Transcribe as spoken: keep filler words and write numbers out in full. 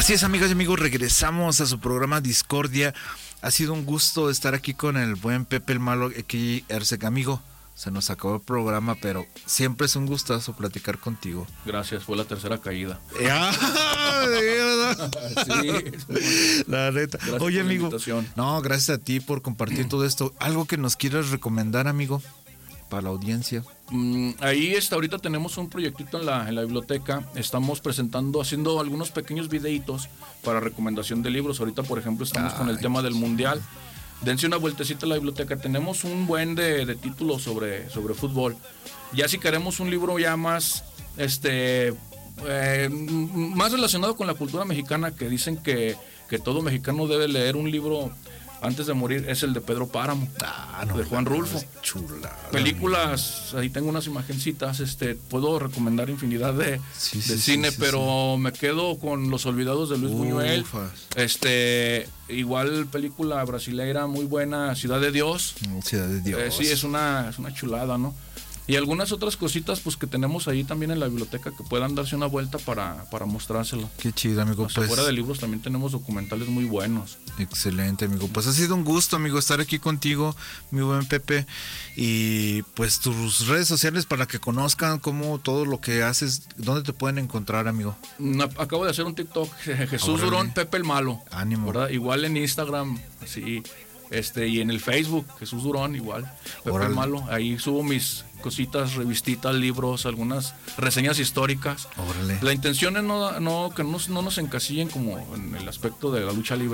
Así es, amigas y amigos, regresamos a su programa Discordia. Ha sido un gusto estar aquí con el buen Pepe el Malo, aquí, Ersek. Amigo, se nos acabó el programa, pero siempre es un gustazo platicar contigo. Gracias, fue la tercera caída. Sí, la neta. Gracias. Oye, por la amigo, invitación. no, gracias a ti por compartir todo esto. ¿Algo que nos quieras recomendar, amigo, para la audiencia? Mm, ahí está, ahorita tenemos un proyectito en la, en la biblioteca. Estamos presentando, haciendo algunos pequeños videitos para recomendación de libros. Ahorita, por ejemplo, estamos Ay, con el tema del mundial. Dense una vueltecita a la biblioteca. Tenemos un buen de, de títulos sobre, sobre fútbol. Ya si queremos un libro ya más, este, eh, más relacionado con la cultura mexicana, que dicen que, que todo mexicano debe leer un libro antes de morir, es el de Pedro Páramo, Ah, no, de Juan Rulfo. Chula. Películas, ahí tengo unas imagencitas, este, puedo recomendar infinidad de, Sí, de sí, cine, sí, sí, pero me quedo con Los Olvidados de Luis Buñuel. Ufas. Este, igual película brasileira muy buena, Ciudad de Dios. Ciudad de Dios. Eh, sí, es una, es una chulada, ¿no? Y algunas otras cositas pues que tenemos ahí también en la biblioteca que puedan darse una vuelta para, para mostrárselo. Qué chido, amigo. O sea, Pues, fuera de libros también tenemos documentales muy buenos. excelente, amigo. Pues ha sido un gusto, amigo, estar aquí contigo, mi buen Pepe. Y pues tus redes sociales para que conozcan cómo todo lo que haces, ¿dónde te pueden encontrar, amigo? No, acabo de hacer un TikTok, Jesús Órale. Durón, Pepe el Malo. Ánimo. ¿Verdad? Igual en Instagram, así, este, y en el Facebook, Jesús Durón, igual, Pepe Órale. el Malo. Ahí subo mis cositas, revistitas, libros, algunas reseñas históricas. Órale. La intención es no, no que no, no nos encasillen como en el aspecto de la lucha libre.